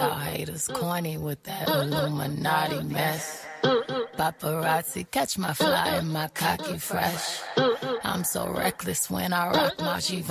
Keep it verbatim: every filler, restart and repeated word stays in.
y'all haters corny with that Illuminati mess. Paparazzi catch my fly and my cocky fresh. I'm so reckless when I rock my Givenchy.